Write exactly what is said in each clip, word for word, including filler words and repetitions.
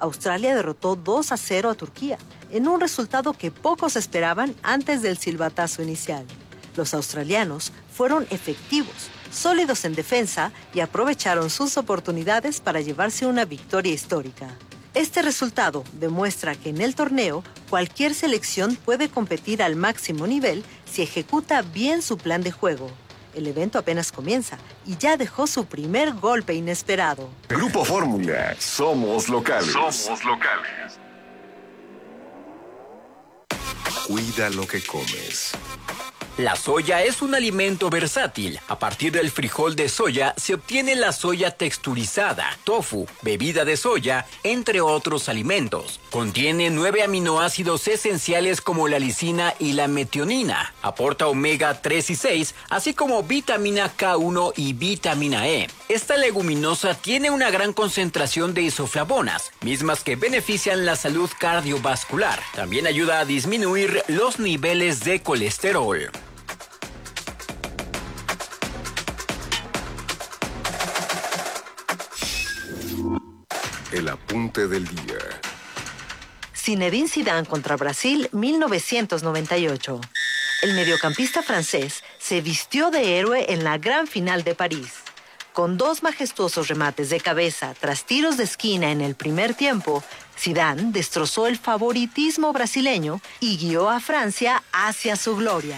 Australia derrotó dos a cero a Turquía, en un resultado que pocos esperaban antes del silbatazo inicial. Los australianos fueron efectivos, sólidos en defensa y aprovecharon sus oportunidades para llevarse una victoria histórica. Este resultado demuestra que en el torneo cualquier selección puede competir al máximo nivel si ejecuta bien su plan de juego. El evento apenas comienza y ya dejó su primer golpe inesperado. Grupo Fórmula, somos locales. Somos locales. Cuida lo que comes. La soya es un alimento versátil. A partir del frijol de soya se obtiene la soya texturizada, tofu, bebida de soya, entre otros alimentos. Contiene nueve aminoácidos esenciales como la lisina y la metionina. Aporta omega tres y seis, así como vitamina K uno y vitamina E. Esta leguminosa tiene una gran concentración de isoflavonas, mismas que benefician la salud cardiovascular. También ayuda a disminuir los niveles de colesterol. El apunte del día. Zinedine Zidane contra Brasil, mil novecientos noventa y ocho. El mediocampista francés se vistió de héroe en la gran final de París. Con dos majestuosos remates de cabeza tras tiros de esquina en el primer tiempo, Zidane destrozó el favoritismo brasileño y guió a Francia hacia su gloria.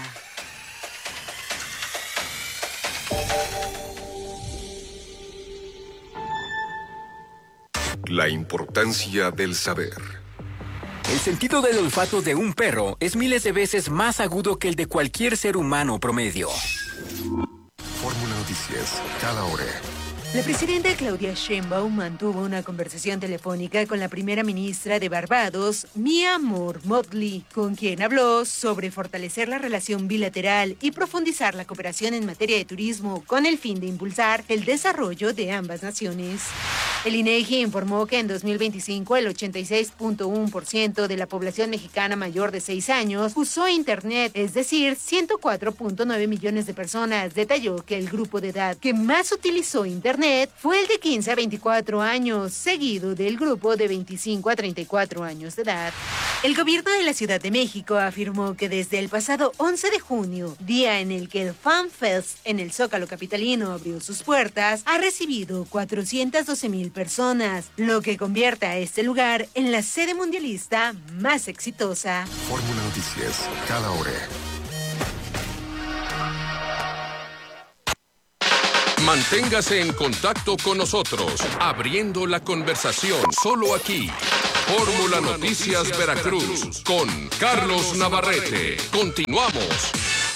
La importancia del saber. El sentido del olfato de un perro es miles de veces más agudo que el de cualquier ser humano promedio. Fórmula Noticias, cada hora. La presidenta Claudia Sheinbaum mantuvo una conversación telefónica con la primera ministra de Barbados, Mia Moore-Motley, con quien habló sobre fortalecer la relación bilateral y profundizar la cooperación en materia de turismo con el fin de impulsar el desarrollo de ambas naciones. El INEGI informó que en dos mil veinticinco el ochenta y seis punto uno por ciento de la población mexicana mayor de seis años usó Internet, es decir, ciento cuatro punto nueve millones de personas. Detalló que el grupo de edad que más utilizó Internet fue el de quince a veinticuatro años, seguido del grupo de veinticinco a treinta y cuatro años de edad. El gobierno de la Ciudad de México afirmó que desde el pasado once de junio, día en el que el Fan Fest en el Zócalo capitalino abrió sus puertas, ha recibido cuatrocientas doce mil personas, lo que convierte a este lugar en la sede mundialista más exitosa. Fórmula Noticias, cada hora. Manténgase en contacto con nosotros, abriendo la conversación solo aquí. Fórmula Noticias Veracruz, con Carlos Navarrete. Continuamos.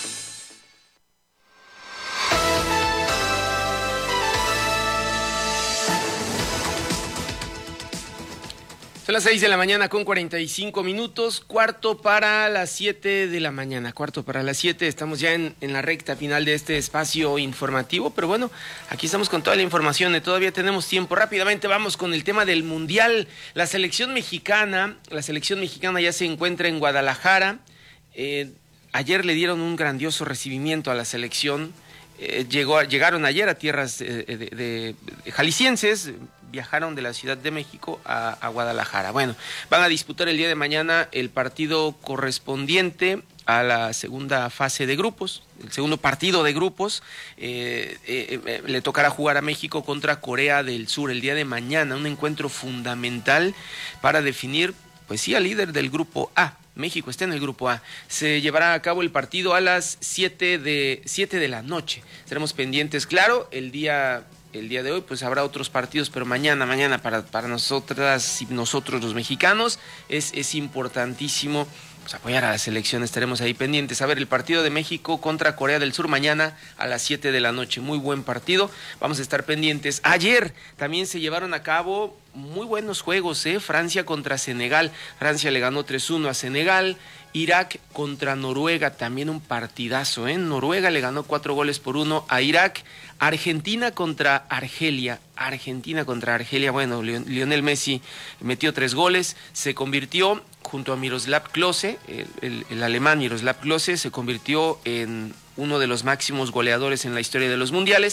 Son las seis de la mañana con cuarenta y cinco minutos, cuarto para las siete de la mañana, cuarto para las siete, estamos ya en, en la recta final de este espacio informativo, pero bueno, aquí estamos con toda la información, y todavía tenemos tiempo. Rápidamente vamos con el tema del Mundial. La selección mexicana, la selección mexicana ya se encuentra en Guadalajara. Eh, ayer le dieron un grandioso recibimiento a la selección. Eh, llegó, llegaron ayer a tierras de, de, de, de jaliscienses, viajaron de la Ciudad de México a, a Guadalajara. Bueno, van a disputar el día de mañana el partido correspondiente a la segunda fase de grupos, el segundo partido de grupos. Eh, eh, eh, le tocará jugar a México contra Corea del Sur el día de mañana, un encuentro fundamental para definir, pues sí, al líder del grupo A. México está en el grupo A. Se llevará a cabo el partido a las siete de, siete de la noche. Estaremos pendientes, claro, el día... El día de hoy pues habrá otros partidos, pero mañana, mañana para, para nosotras y nosotros los mexicanos es, es importantísimo pues, apoyar a la selección. Estaremos ahí pendientes. A ver, el partido de México contra Corea del Sur mañana a las siete de la noche. Muy buen partido. Vamos a estar pendientes. Ayer también se llevaron a cabo muy buenos juegos, ¿eh? Francia contra Senegal. Francia le ganó tres uno a Senegal. Irak contra Noruega, también un partidazo, ¿eh? Noruega le ganó cuatro goles por uno a Irak. Argentina contra Argelia, Argentina contra Argelia, bueno, Lionel Messi metió tres goles, se convirtió, junto a Miroslav Klose, el, el, el alemán Miroslav Klose, se convirtió en uno de los máximos goleadores en la historia de los mundiales.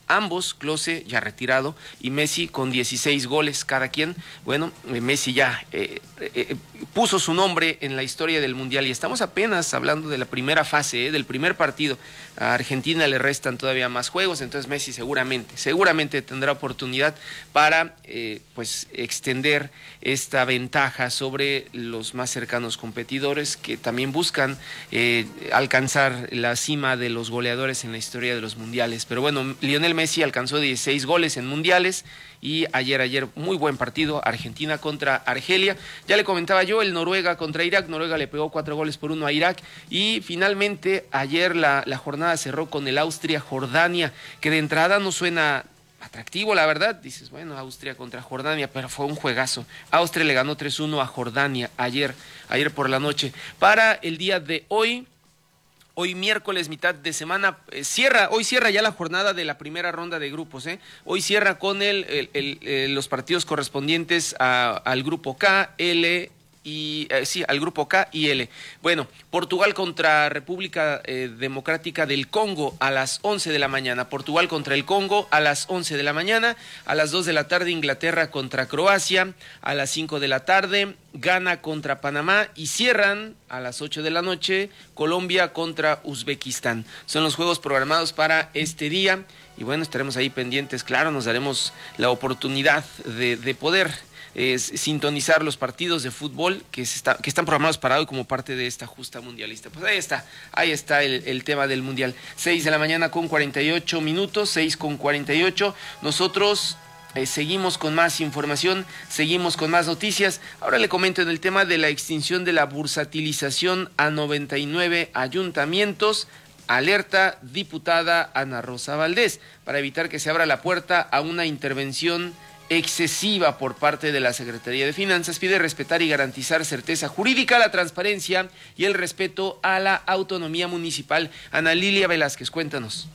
ambos, Klose ya retirado y Messi con dieciséis goles cada quien. Bueno, Messi ya eh, eh, puso su nombre en la historia del Mundial y estamos apenas hablando de la primera fase, eh, del primer partido. A Argentina le restan todavía más juegos, entonces Messi seguramente, seguramente tendrá oportunidad para eh, pues extender esta ventaja sobre los más cercanos competidores que también buscan eh, alcanzar la cima de los goleadores en la historia de los mundiales. Pero bueno, Lionel Messi alcanzó dieciséis goles en mundiales y ayer, ayer muy buen partido, Argentina contra Argelia. Ya le comentaba yo, el Noruega contra Irak, Noruega le pegó cuatro goles por uno a Irak y finalmente ayer la, la jornada cerró con el Austria-Jordania, que de entrada no suena atractivo, la verdad. Dices, bueno, Austria contra Jordania, pero fue un juegazo. Austria le ganó tres uno a Jordania ayer, ayer por la noche. Para el día de hoy, hoy miércoles, mitad de semana, eh, cierra, hoy cierra ya la jornada de la primera ronda de grupos, ¿eh? Hoy cierra con el, el, el, el los partidos correspondientes a, al grupo K, L y eh, sí, al grupo K y L. Bueno, Portugal contra República eh, Democrática del Congo a las once de la mañana. Portugal contra el Congo a las once de la mañana. A las dos de la tarde, Inglaterra contra Croacia. A las cinco de la tarde, Ghana contra Panamá. Y cierran a las ocho de la noche, Colombia contra Uzbekistán. Son los juegos programados para este día. Y bueno, estaremos ahí pendientes. Claro, nos daremos la oportunidad de, de poder es sintonizar los partidos de fútbol que, se está, que están programados para hoy como parte de esta justa mundialista. Pues ahí está, ahí está el, el tema del mundial. seis de la mañana con cuarenta y ocho minutos, seis con cuarenta y ocho. Nosotros eh, seguimos con más información, seguimos con más noticias. Ahora le comento en el tema de la extinción de la bursatilización a noventa y nueve ayuntamientos. Alerta diputada Ana Rosa Valdés para evitar que se abra la puerta a una intervención excesiva por parte de la Secretaría de Finanzas. Pide respetar y garantizar certeza jurídica, la transparencia y el respeto a la autonomía municipal. Ana Lilia Velázquez, cuéntanos.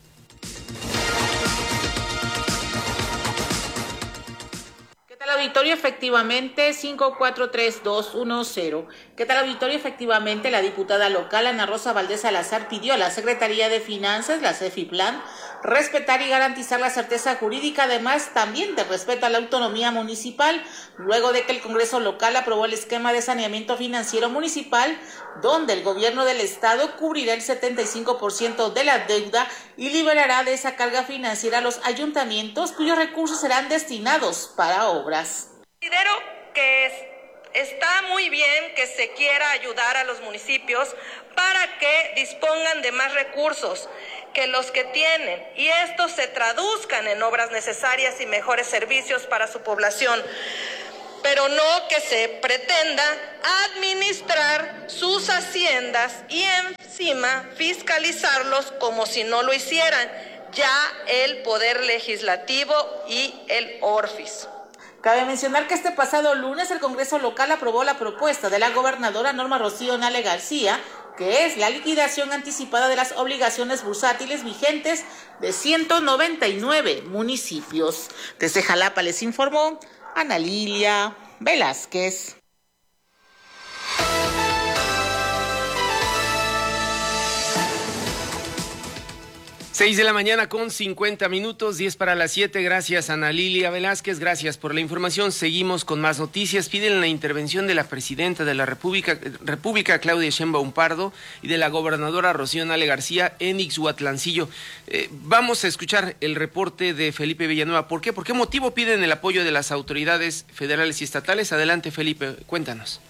¿Qué tal, auditorio? Efectivamente, cinco cuatro tres dos uno cero. ¿Qué tal, auditorio? Efectivamente, la diputada local Ana Rosa Valdés Salazar pidió a la Secretaría de Finanzas, la CEFIPLAN, respetar y garantizar la certeza jurídica, además también de respeto a la autonomía municipal, luego de que el Congreso local aprobó el esquema de saneamiento financiero municipal, donde el gobierno del estado cubrirá el setenta y cinco por ciento de la deuda y liberará de esa carga financiera a los ayuntamientos, cuyos recursos serán destinados para obras. Considero que es Está muy bien que se quiera ayudar a los municipios para que dispongan de más recursos que los que tienen y estos se traduzcan en obras necesarias y mejores servicios para su población, pero no que se pretenda administrar sus haciendas y encima fiscalizarlos como si no lo hicieran ya el Poder Legislativo y el ORFIS. Cabe mencionar que este pasado lunes el Congreso local aprobó la propuesta de la gobernadora Norma Rocío Nale García, que es la liquidación anticipada de las obligaciones bursátiles vigentes de ciento noventa y nueve municipios. Desde Jalapa les informó Ana Lilia Velázquez. seis de la mañana con cincuenta minutos, diez para las siete. Gracias, Ana Lilia Velázquez. Gracias por la información. Seguimos con más noticias. Piden la intervención de la presidenta de la República, República Claudia Sheinbaum Pardo, y de la gobernadora Rocío Nale García en Ixhuatlancillo. Eh, vamos a escuchar el reporte de Felipe Villanueva. ¿Por qué? ¿Por qué motivo piden el apoyo de las autoridades federales y estatales? Adelante, Felipe, cuéntanos.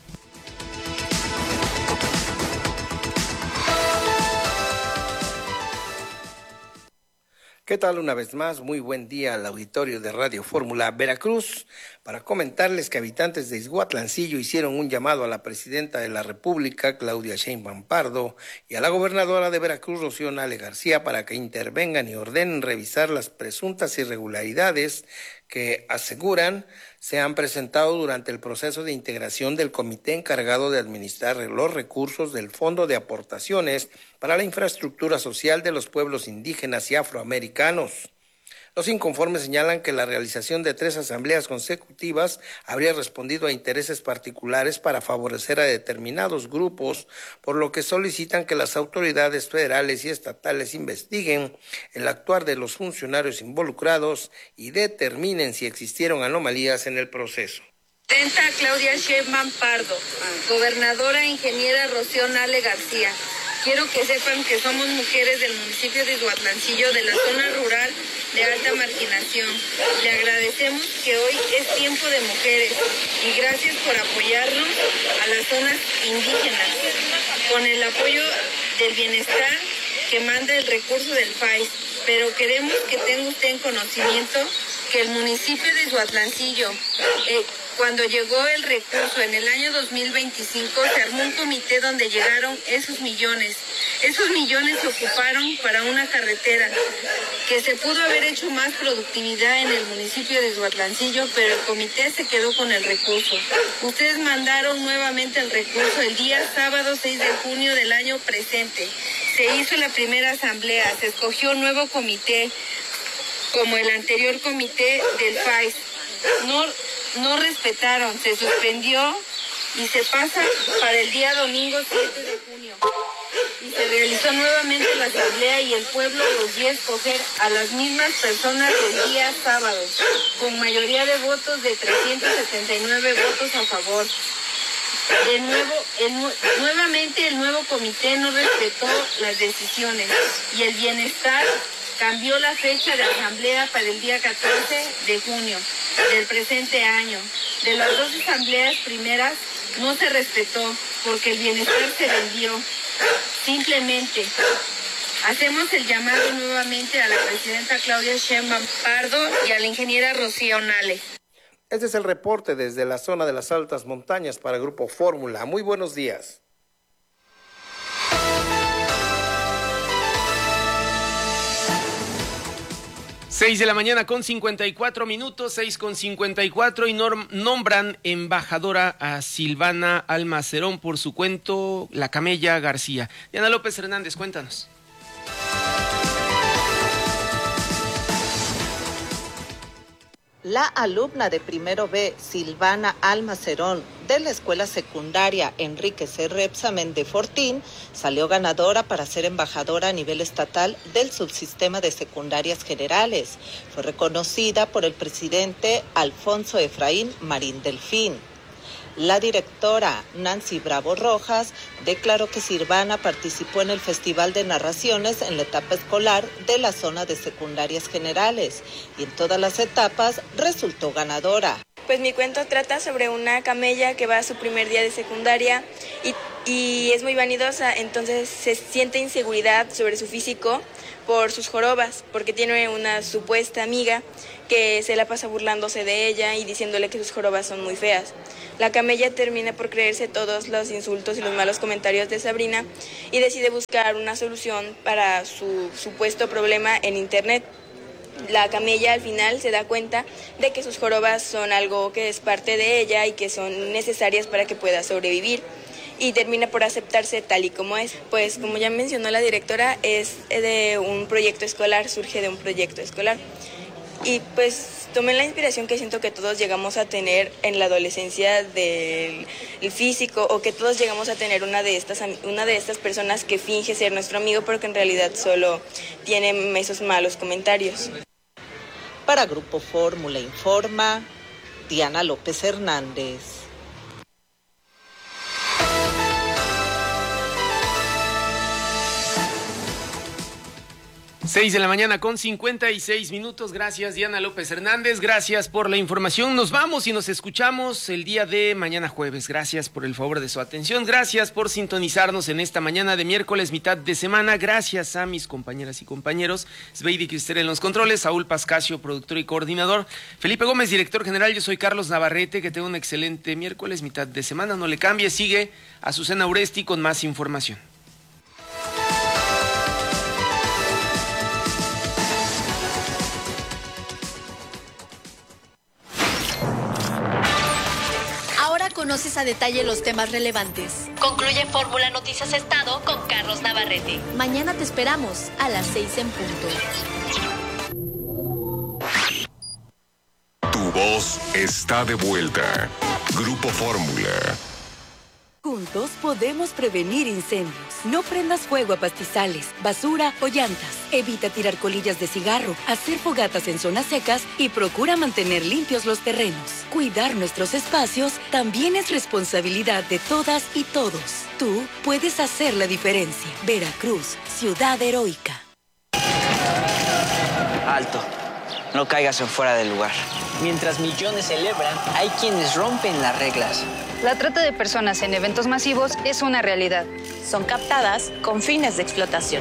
¿Qué tal? Una vez más, muy buen día al auditorio de Radio Fórmula Veracruz, para comentarles que habitantes de Ixhuatlancillo hicieron un llamado a la presidenta de la República, Claudia Sheinbaum Pardo, y a la gobernadora de Veracruz, Rocío Nale García, para que intervengan y ordenen revisar las presuntas irregularidades que aseguran se han presentado durante el proceso de integración del comité encargado de administrar los recursos del Fondo de Aportaciones para la Infraestructura Social de los Pueblos Indígenas y Afroamericanos. Los inconformes señalan que la realización de tres asambleas consecutivas habría respondido a intereses particulares para favorecer a determinados grupos, por lo que solicitan que las autoridades federales y estatales investiguen el actuar de los funcionarios involucrados y determinen si existieron anomalías en el proceso. Presidenta Claudia Sheinbaum Pardo, gobernadora ingeniera Rocío Nale García. Quiero que sepan que somos mujeres del municipio de Izhuatlancillo, de la zona rural de alta marginación. Le agradecemos que hoy es tiempo de mujeres y gracias por apoyarnos a las zonas indígenas con el apoyo del bienestar que manda el recurso del F A I S. Pero queremos que tenga usted en conocimiento que el municipio de Izhuatlancillo, eh, cuando llegó el recurso en el año dos mil veinticinco, se armó un comité donde llegaron esos millones. Esos millones se ocuparon para una carretera que se pudo haber hecho más productividad en el municipio de Izhuatlancillo, pero el comité se quedó con el recurso. Ustedes mandaron nuevamente el recurso el día sábado seis de junio del año presente. Se hizo la primera asamblea, se escogió un nuevo comité, como el anterior comité del F A I S. No, no respetaron, se suspendió y se pasa para el día domingo siete de junio. Y se realizó nuevamente la asamblea y el pueblo los dio a escoger a las mismas personas del día sábado, con mayoría de votos de trescientos setenta y nueve votos a favor. De nuevo, el, nuevamente el nuevo comité no respetó las decisiones y el bienestar cambió la fecha de asamblea para el día catorce de junio del presente año. De las dos asambleas primeras no se respetó porque el bienestar se vendió. Simplemente hacemos el llamado nuevamente a la presidenta Claudia Sheinbaum Pardo y a la ingeniera Rocío Nale. Este es el reporte desde la zona de las altas montañas para Grupo Fórmula. Muy buenos días. Seis de la mañana con cincuenta y cuatro minutos, seis con cincuenta y cuatro, y norm, nombran embajadora a Silvana Almacerón por su cuento La Camella García. Diana López Hernández, cuéntanos. La alumna de primero B, Silvana Almacerón, de la escuela secundaria Enrique C. Repsamen de Fortín, salió ganadora para ser embajadora a nivel estatal del subsistema de secundarias generales. Fue reconocida por el presidente Alfonso Efraín Marín Delfín. La directora Nancy Bravo Rojas declaró que Silvana participó en el Festival de Narraciones en la etapa escolar de la zona de secundarias generales y en todas las etapas resultó ganadora. Pues mi cuento trata sobre una camella que va a su primer día de secundaria y, y es muy vanidosa, entonces se siente inseguridad sobre su físico por sus jorobas, porque tiene una supuesta amiga que se la pasa burlándose de ella y diciéndole que sus jorobas son muy feas. La camella termina por creerse todos los insultos y los malos comentarios de Sabrina y decide buscar una solución para su supuesto problema en internet. La camella al final se da cuenta de que sus jorobas son algo que es parte de ella y que son necesarias para que pueda sobrevivir, y termina por aceptarse tal y como es. Pues como ya mencionó la directora, es de un proyecto escolar, surge de un proyecto escolar. Y pues tomé la inspiración que siento que todos llegamos a tener en la adolescencia del físico, o que todos llegamos a tener una de estas una de estas personas que finge ser nuestro amigo, pero que en realidad solo tiene esos malos comentarios. Para Grupo Fórmula informa Diana López Hernández. Seis de la mañana con cincuenta y seis minutos. Gracias, Diana López Hernández. Gracias por la información. Nos vamos y nos escuchamos el día de mañana jueves. Gracias por el favor de su atención. Gracias por sintonizarnos en esta mañana de miércoles, mitad de semana. Gracias a mis compañeras y compañeros. Sveidi Crister en los controles. Saúl Pascasio, productor y coordinador. Felipe Gómez, director general. Yo soy Carlos Navarrete. Que tenga un excelente miércoles, mitad de semana. No le cambie. Sigue Azucena Uresti con más información. Conoces a detalle los temas relevantes. Concluye Fórmula Noticias Estado con Carlos Navarrete. Mañana te esperamos a las seis en punto. está de vuelta. Grupo Fórmula. Juntos podemos prevenir incendios. No prendas fuego a pastizales, basura o llantas. Evita tirar colillas de cigarro, hacer fogatas en zonas secas y procura mantener limpios los terrenos. Cuidar nuestros espacios también es responsabilidad de todas y todos. Tú puedes hacer la diferencia. Veracruz, ciudad heroica. Alto. No caigas en fuera del lugar. Mientras millones celebran, hay quienes rompen las reglas. La trata de personas en eventos masivos es una realidad. Son captadas con fines de explotación.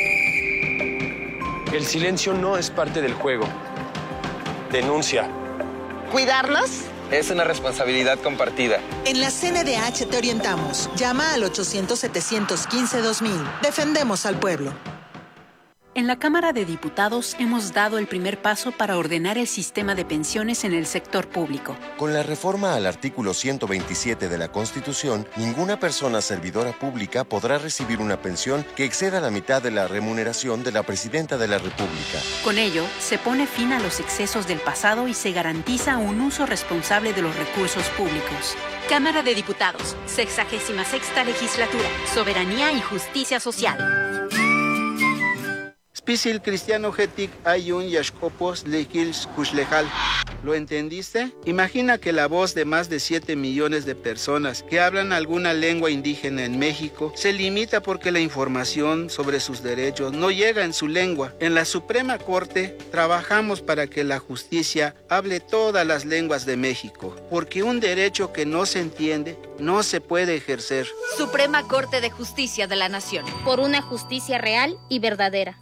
El silencio no es parte del juego. Denuncia. ¿Cuidarlos? Es una responsabilidad compartida. En la C N D H te orientamos. Llama al ochocientos, setecientos quince, dos mil. Defendemos al pueblo. En la Cámara de Diputados hemos dado el primer paso para ordenar el sistema de pensiones en el sector público. Con la reforma al artículo ciento veintisiete de la Constitución, ninguna persona servidora pública podrá recibir una pensión que exceda la mitad de la remuneración de la Presidenta de la República. Con ello, se pone fin a los excesos del pasado y se garantiza un uso responsable de los recursos públicos. Cámara de Diputados, sexagésima sexta legislatura, soberanía y justicia social. Spisil cristiano getik ayun yashkopos lekils kushlejal. ¿Lo entendiste? Imagina que la voz de más de siete millones de personas que hablan alguna lengua indígena en México se limita porque la información sobre sus derechos no llega en su lengua. En la Suprema Corte trabajamos para que la justicia hable todas las lenguas de México, porque un derecho que no se entiende no se puede ejercer. Suprema Corte de Justicia de la Nación. Por una justicia real y verdadera.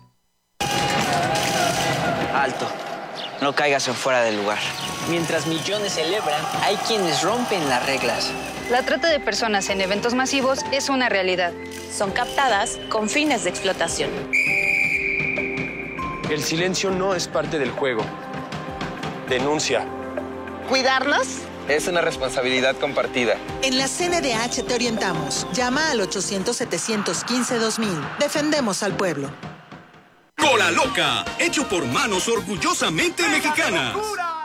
Alto. No caigas en fuera del lugar. Mientras millones celebran, hay quienes rompen las reglas. La trata de personas en eventos masivos es una realidad. Son captadas con fines de explotación. El silencio no es parte del juego. Denuncia. ¿Cuidarlos? Es una responsabilidad compartida. En la C N D H te orientamos. Llama al ochocientos, setecientos quince, dos mil. Defendemos al pueblo. Cola Loca, hecho por manos orgullosamente mexicanas.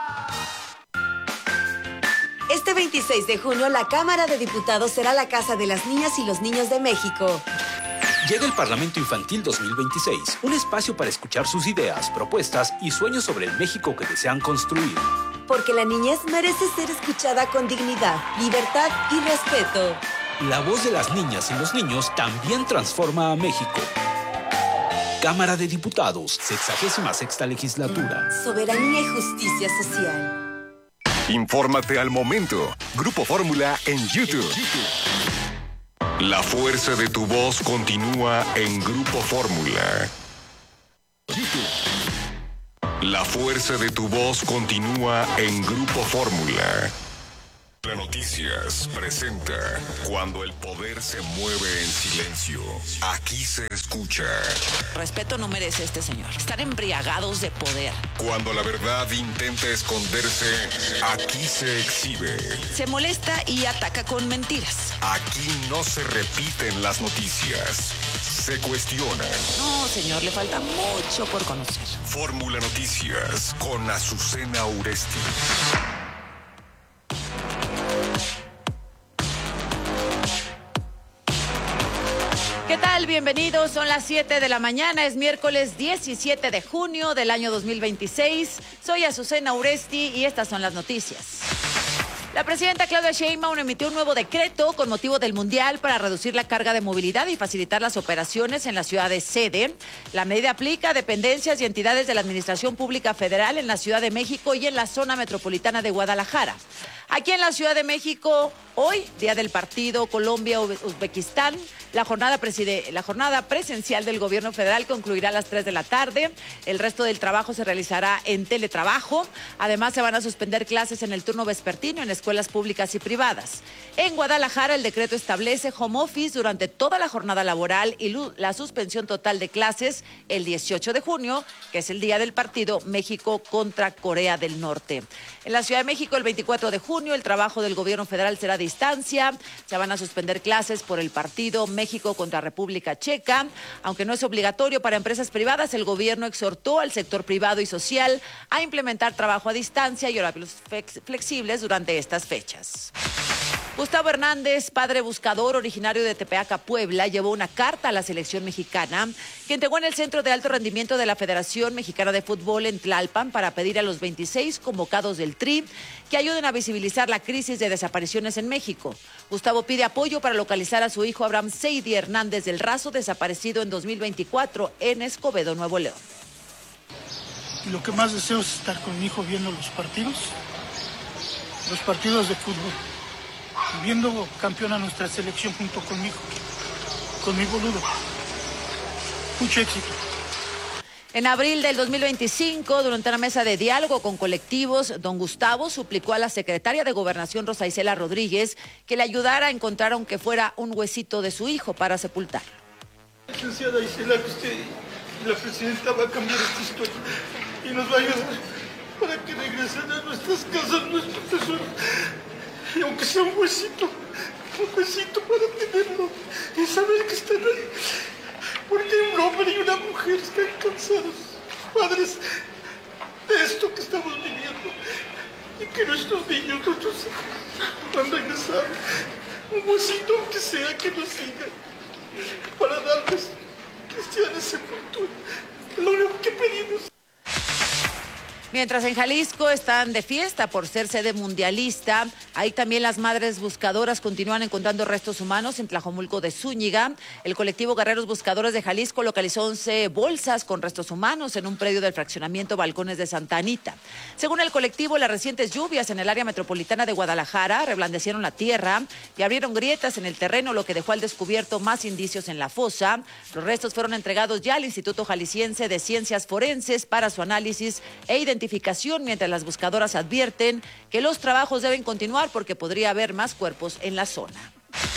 Este veintiséis de junio, la Cámara de Diputados será la casa de las niñas y los niños de México. Llega el Parlamento Infantil dos mil veintiséis, un espacio para escuchar sus ideas, propuestas y sueños sobre el México que desean construir. Porque la niñez merece ser escuchada con dignidad, libertad y respeto. La voz de las niñas y los niños también transforma a México. Cámara de Diputados, sexagésima sexta legislatura. Soberanía y justicia social. Infórmate al momento. Grupo Fórmula en YouTube. La fuerza de tu voz continúa en Grupo Fórmula. La fuerza de tu voz continúa en Grupo Fórmula. La Noticias presenta Cuando el poder se mueve en silencio. Aquí se escucha. Respeto no merece este señor. Están embriagados de poder. Cuando la verdad intenta esconderse, aquí se exhibe. Se molesta y ataca con mentiras. Aquí no se repiten las noticias. Se cuestionan. No, señor, le falta mucho por conocer. Fórmula Noticias con Azucena Uresti. ¿Qué tal? Bienvenidos. Son las siete de la mañana. Es miércoles diecisiete de junio del año dos mil veintiséis. Soy Azucena Uresti y estas son las noticias. La presidenta Claudia Sheinbaum emitió un nuevo decreto con motivo del Mundial para reducir la carga de movilidad y facilitar las operaciones en la ciudad de sede. La medida aplica a dependencias y entidades de la Administración Pública Federal en la Ciudad de México y en la zona metropolitana de Guadalajara. Aquí en la Ciudad de México, hoy, día del partido Colombia-Uzbekistán, la jornada, preside, la jornada presencial del gobierno federal concluirá a las tres de la tarde. El resto del trabajo se realizará en teletrabajo. Además, se van a suspender clases en el turno vespertino en escuelas públicas y privadas. En Guadalajara, el decreto establece home office durante toda la jornada laboral y la suspensión total de clases el dieciocho de junio, que es el día del partido México contra Corea del Norte. En la Ciudad de México, el veinticuatro de junio, junio. El trabajo del gobierno federal será a distancia. Se van a suspender clases por el partido México contra República Checa. Aunque no es obligatorio para empresas privadas, el gobierno exhortó al sector privado y social a implementar trabajo a distancia y horarios flexibles durante estas fechas. Gustavo Hernández, padre buscador originario de Tepeaca, Puebla, llevó una carta a la selección mexicana que entregó en el Centro de Alto Rendimiento de la Federación Mexicana de Fútbol en Tlalpan para pedir a los veintiséis convocados del Tri que ayuden a visibilizar la crisis de desapariciones en México. Gustavo pide apoyo para localizar a su hijo Abraham Seidi Hernández del Razo, desaparecido en dos mil veinticuatro en Escobedo, Nuevo León. Y lo que más deseo es estar con mi hijo viendo los partidos, los partidos de fútbol. Viendo campeón a nuestra selección junto conmigo, con mi boludo. Mucho éxito. En abril del dos mil veinticinco, durante una mesa de diálogo con colectivos, don Gustavo suplicó a la secretaria de Gobernación, Rosa Isela Rodríguez, que le ayudara a encontrar aunque fuera un huesito de su hijo para sepultar. Licenciada Isela, usted, la presidenta, va a cambiar esta historia y nos va a ayudar para que regresen a nuestras casas nuestros tesoros. Y aunque sea un huesito, un huesito para tenerlo y saber que están ahí. Porque un hombre y una mujer están cansados, padres, de esto que estamos viviendo. Y que nuestros niños, nuestros hijos, van a regresar. Un huesito, aunque sea, que nos siga. Para darles cristiana sepultura. Lo único que pedimos. Mientras en Jalisco están de fiesta por ser sede mundialista, ahí también las madres buscadoras continúan encontrando restos humanos en Tlajomulco de Zúñiga. El colectivo Guerreros Buscadores de Jalisco localizó once bolsas con restos humanos en un predio del fraccionamiento Balcones de Santa Anita. Según el colectivo, las recientes lluvias en el área metropolitana de Guadalajara reblandecieron la tierra y abrieron grietas en el terreno, lo que dejó al descubierto más indicios en la fosa. Los restos fueron entregados ya al Instituto Jalisciense de Ciencias Forenses para su análisis e identificación, mientras las buscadoras advierten que los trabajos deben continuar porque podría haber más cuerpos en la zona.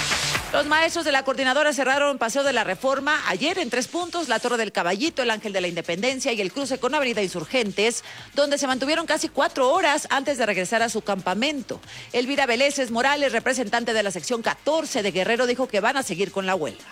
Los maestros de la coordinadora cerraron Paseo de la Reforma ayer en tres puntos: la Torre del Caballito, el Ángel de la Independencia y el cruce con Avenida Insurgentes, donde se mantuvieron casi cuatro horas antes de regresar a su campamento. Elvira Veleses Morales, representante de la sección catorce de Guerrero, dijo que van a seguir con la huelga.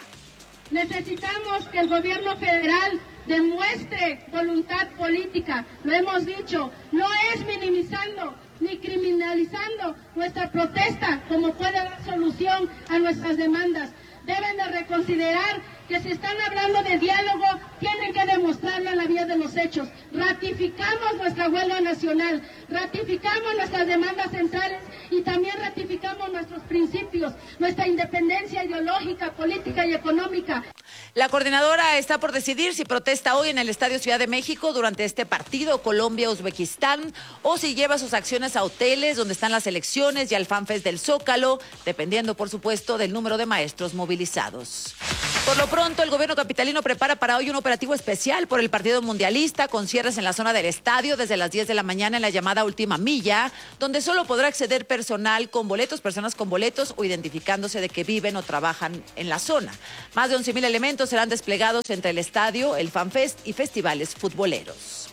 Necesitamos que el gobierno federal demuestre voluntad política. Lo hemos dicho, no es minimizando ni criminalizando nuestra protesta como puede dar solución a nuestras demandas. Deben de reconsiderar que si están hablando de diálogo, tienen que demostrarlo en la vía de los hechos. Ratificamos nuestra huelga nacional, ratificamos nuestras demandas centrales y también ratificamos nuestros principios, nuestra independencia ideológica, política y económica. La coordinadora está por decidir si protesta hoy en el Estadio Ciudad de México durante este partido Colombia-Uzbekistán o si lleva sus acciones a hoteles donde están las elecciones y al FanFest del Zócalo, dependiendo, por supuesto, del número de maestros movilizados. Por lo pronto, el gobierno capitalino prepara para hoy un operativo especial por el partido mundialista, con cierres en la zona del estadio desde las diez de la mañana en la llamada última milla, donde solo podrá acceder personal con boletos, personas con boletos o identificándose de que viven o trabajan en la zona. Más de once mil elementos serán desplegados entre el estadio, el FanFest y festivales futboleros.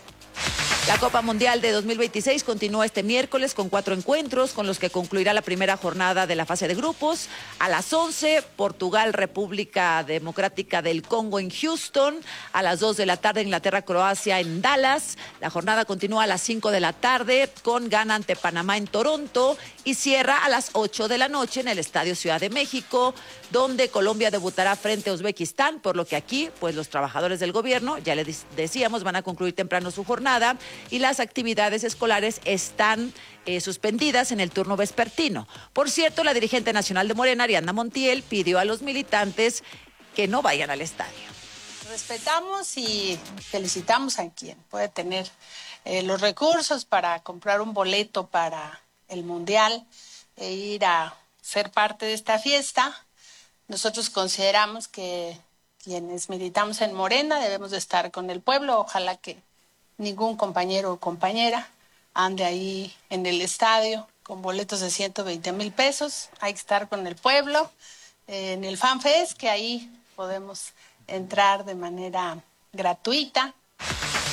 La Copa Mundial de dos mil veintiséis continúa este miércoles con cuatro encuentros con los que concluirá la primera jornada de la fase de grupos. A las once, Portugal, República Democrática del Congo en Houston. A las dos de la tarde, Inglaterra, Croacia en Dallas. La jornada continúa a las cinco de la tarde con Ghana ante Panamá en Toronto y cierra a las ocho de la noche en el Estadio Ciudad de México, donde Colombia debutará frente a Uzbekistán, por lo que aquí, pues los trabajadores del gobierno, ya les decíamos, van a concluir temprano su jornada y las actividades escolares están eh, suspendidas en el turno vespertino. Por cierto, la dirigente nacional de Morena, Ariadna Montiel, pidió a los militantes que no vayan al estadio. Respetamos y felicitamos a quien puede tener eh, los recursos para comprar un boleto para el Mundial e ir a ser parte de esta fiesta. Nosotros consideramos que quienes militamos en Morena debemos de estar con el pueblo. Ojalá que ningún compañero o compañera ande ahí en el estadio con boletos de ciento veinte mil pesos. Hay que estar con el pueblo eh, en el FanFest, que ahí podemos entrar de manera gratuita.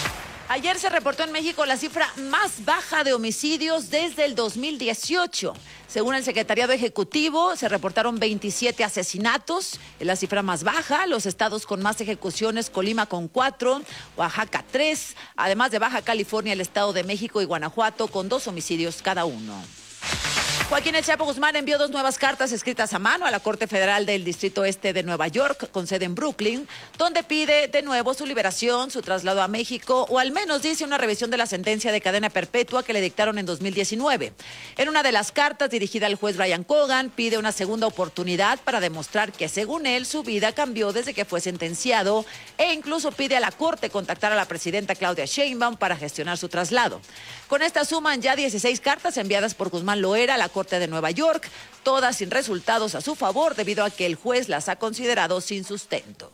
Ayer se reportó en México la cifra más baja de homicidios desde el dos mil dieciocho. Según el Secretariado Ejecutivo, se reportaron veintisiete asesinatos, es la cifra más baja. Los estados con más ejecuciones, Colima con cuatro, Oaxaca tres, además de Baja California, el Estado de México y Guanajuato con dos homicidios cada uno. Joaquín El Chapo Guzmán envió dos nuevas cartas escritas a mano a la Corte Federal del Distrito Este de Nueva York, con sede en Brooklyn, donde pide de nuevo su liberación, su traslado a México, o al menos dice una revisión de la sentencia de cadena perpetua que le dictaron en dos mil diecinueve. En una de las cartas dirigida al juez Brian Cogan, pide una segunda oportunidad para demostrar que, según él, su vida cambió desde que fue sentenciado, e incluso pide a la Corte contactar a la presidenta Claudia Sheinbaum para gestionar su traslado. Con esta suman ya dieciséis cartas enviadas por Guzmán Loera a la Corte de Nueva York, todas sin resultados a su favor debido a que el juez las ha considerado sin sustento.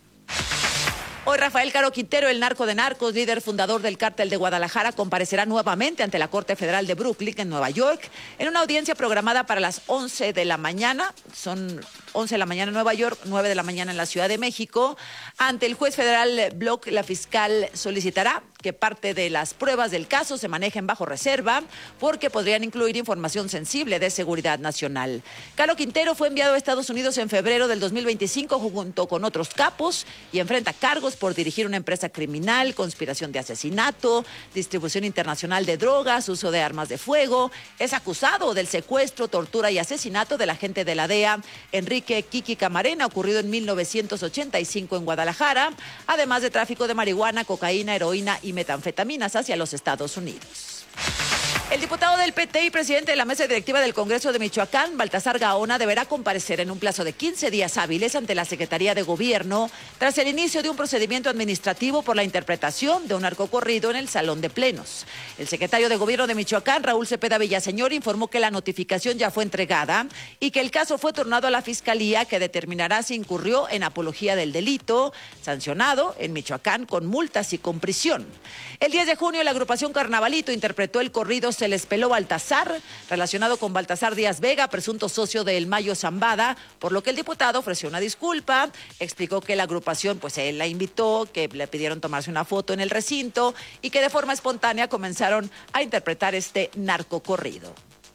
Hoy Rafael Caro Quintero, el narco de narcos, líder fundador del Cártel de Guadalajara, comparecerá nuevamente ante la Corte Federal de Brooklyn en Nueva York en una audiencia programada para las once de la mañana. Son once de la mañana en Nueva York, nueve de la mañana en la Ciudad de México. Ante el juez federal Block, la fiscal solicitará que parte de las pruebas del caso se manejen bajo reserva porque podrían incluir información sensible de seguridad nacional. Caro Quintero fue enviado a Estados Unidos en febrero del dos mil veinticinco junto con otros capos y enfrenta cargos por dirigir una empresa criminal, conspiración de asesinato, distribución internacional de drogas, uso de armas de fuego. Es acusado del secuestro, tortura y asesinato del agente de la D E A, Enrique Kiki Camarena, ocurrido en mil novecientos ochenta y cinco en Guadalajara, además de tráfico de marihuana, cocaína, heroína y metanfetaminas hacia los Estados Unidos. El diputado del P T y presidente de la mesa directiva del Congreso de Michoacán, Baltasar Gaona, deberá comparecer en un plazo de quince días hábiles ante la Secretaría de Gobierno tras el inicio de un procedimiento administrativo por la interpretación de un narcocorrido en el Salón de Plenos. El secretario de Gobierno de Michoacán, Raúl Cepeda Villaseñor, informó que la notificación ya fue entregada y que el caso fue turnado a la Fiscalía, que determinará si incurrió en apología del delito, sancionado en Michoacán con multas y con prisión. El diez de junio, la agrupación Carnavalito interpretó el corrido Se les peló Baltasar, relacionado con Baltasar Díaz Vega, presunto socio de El Mayo Zambada, por lo que el diputado ofreció una disculpa, explicó que la agrupación, pues él la invitó, que le pidieron tomarse una foto en el recinto y que de forma espontánea comenzaron a interpretar este narcocorrido.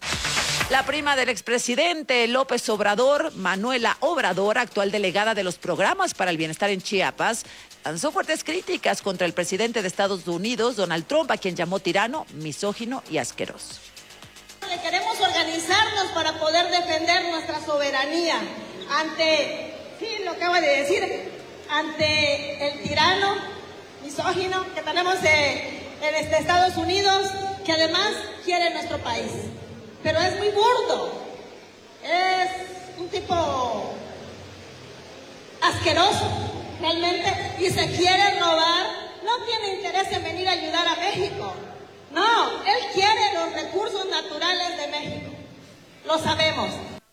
La prima del expresidente López Obrador, Manuela Obrador, actual delegada de los programas para el bienestar en Chiapas, lanzó fuertes críticas contra el presidente de Estados Unidos, Donald Trump, a quien llamó tirano, misógino y asqueroso. Queremos organizarnos para poder defender nuestra soberanía ante, sí, lo acaba de decir, ante el tirano, misógino que tenemos de, en este Estados Unidos, que además quiere nuestro país. Pero es muy burdo, es un tipo asqueroso realmente y se quiere robar, no tiene interés en venir a ayudar a México, no, él quiere los recursos naturales de México, lo sabemos.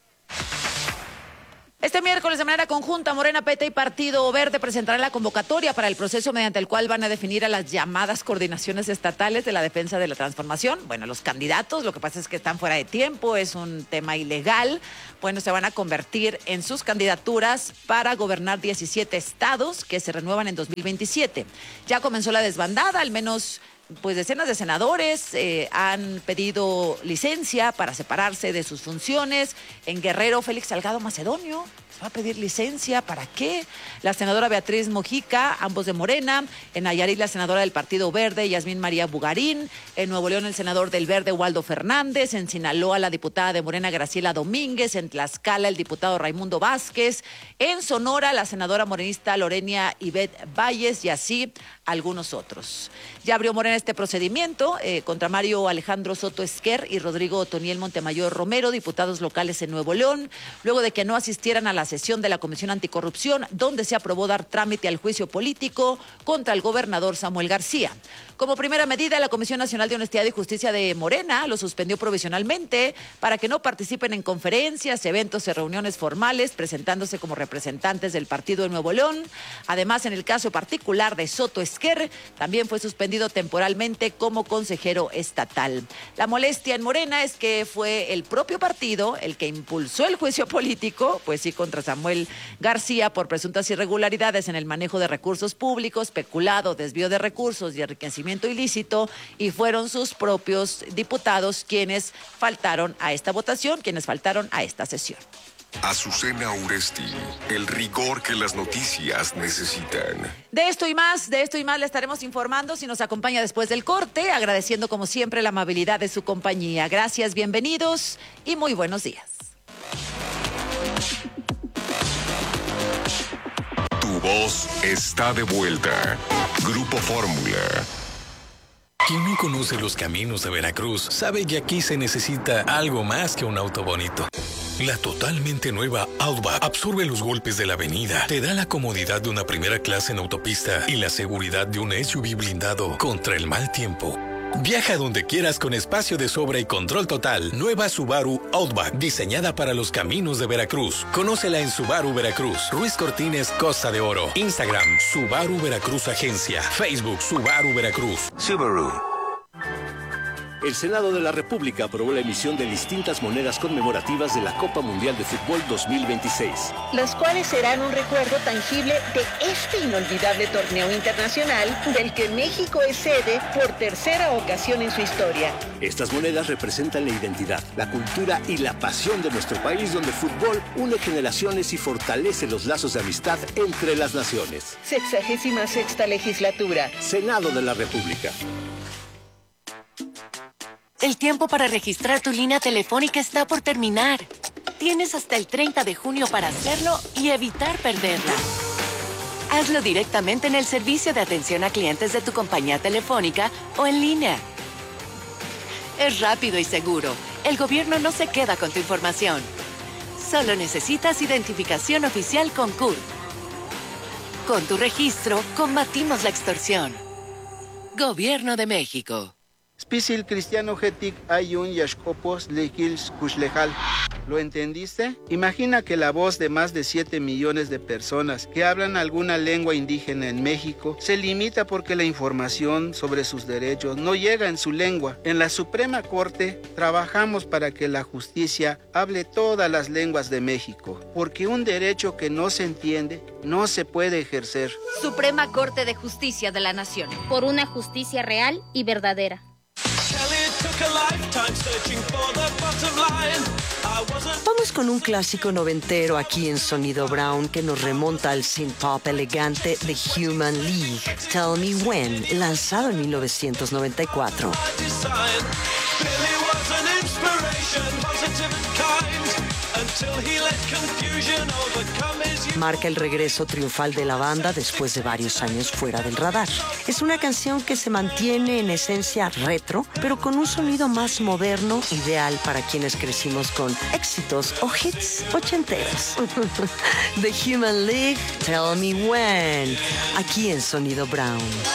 Este miércoles, de manera conjunta, Morena, P T y Partido Verde presentarán la convocatoria para el proceso mediante el cual van a definir a las llamadas coordinaciones estatales de la defensa de la transformación. Bueno, los candidatos, lo que pasa es que están fuera de tiempo, es un tema ilegal. Bueno, se van a convertir en sus candidaturas para gobernar diecisiete estados que se renuevan en dos mil veintisiete. Ya comenzó la desbandada, al menos pues decenas de senadores eh, han pedido licencia para separarse de sus funciones. En Guerrero, Félix Salgado Macedonio va a pedir licencia. ¿Para qué? La senadora Beatriz Mojica, ambos de Morena. En Nayarit, la senadora del Partido Verde, Yasmín María Bugarín. En Nuevo León, el senador del Verde, Waldo Fernández. En Sinaloa, la diputada de Morena, Graciela Domínguez. En Tlaxcala, el diputado Raimundo Vázquez. En Sonora, la senadora morenista Lorenia Ivette Valles, y así algunos otros. Ya abrió Morena este procedimiento eh, contra Mario Alejandro Soto Esquer y Rodrigo Otoniel Montemayor Romero, diputados locales en Nuevo León, luego de que no asistieran a la sesión de la Comisión Anticorrupción, donde se aprobó dar trámite al juicio político contra el gobernador Samuel García. Como primera medida, la Comisión Nacional de Honestidad y Justicia de Morena lo suspendió provisionalmente para que no participen en conferencias, eventos y reuniones formales, presentándose como representantes del partido de Nuevo León. Además, en el caso particular de Soto Esquer, también fue suspendido temporalmente como consejero estatal. La molestia en Morena es que fue el propio partido el que impulsó el juicio político, pues sí, contra Samuel García por presuntas irregularidades en el manejo de recursos públicos, peculado, desvío de recursos y enriquecimiento enriquecimiento ilícito y fueron sus propios diputados quienes faltaron a esta votación, quienes faltaron a esta sesión. Azucena Uresti, el rigor que las noticias necesitan. De esto y más, de esto y más le estaremos informando si nos acompaña después del corte, agradeciendo como siempre la amabilidad de su compañía. Gracias, bienvenidos y muy buenos días. Tu voz está de vuelta. Grupo Fórmula. Quien no conoce los caminos de Veracruz sabe que aquí se necesita algo más que un auto bonito. La totalmente nueva Outback absorbe los golpes de la avenida, te da la comodidad de una primera clase en autopista y la seguridad de un S U V blindado contra el mal tiempo. Viaja donde quieras con espacio de sobra y control total. Nueva Subaru Outback, diseñada para los caminos de Veracruz. Conócela en Subaru Veracruz. Ruiz Cortines, Costa de Oro. Instagram, Subaru Veracruz Agencia. Facebook, Subaru Veracruz. Subaru. El Senado de la República aprobó la emisión de distintas monedas conmemorativas de la Copa Mundial de Fútbol dos mil veintiséis. Las cuales serán un recuerdo tangible de este inolvidable torneo internacional del que México es sede por tercera ocasión en su historia. Estas monedas representan la identidad, la cultura y la pasión de nuestro país, donde el fútbol une generaciones y fortalece los lazos de amistad entre las naciones. Sexagésima sexta legislatura. Senado de la República. El tiempo para registrar tu línea telefónica está por terminar. Tienes hasta el treinta de junio para hacerlo y evitar perderla. Hazlo directamente en el servicio de atención a clientes de tu compañía telefónica o en línea. Es rápido y seguro. El gobierno no se queda con tu información. Solo necesitas identificación oficial con C U R. Con tu registro, combatimos la extorsión. Gobierno de México. Spisil cristiano getic ayun yashkopos lekils kushlejal. ¿Lo entendiste? Imagina que la voz de más de siete millones de personas que hablan alguna lengua indígena en México se limita porque la información sobre sus derechos no llega en su lengua. En la Suprema Corte trabajamos para que la justicia hable todas las lenguas de México, porque un derecho que no se entiende no se puede ejercer. Suprema Corte de Justicia de la Nación. Por una justicia real y verdadera. Vamos con un clásico noventero aquí en Sonido Brown que nos remonta al synth-pop elegante The Human League, Tell Me When, lanzado en mil novecientos noventa y cuatro. Marca el regreso triunfal de la banda después de varios años fuera del radar. Es una canción que se mantiene en esencia retro, pero con un sonido más moderno, ideal para quienes crecimos con éxitos o hits ochenteros. The Human League, Tell Me When, aquí en Sonido Brown.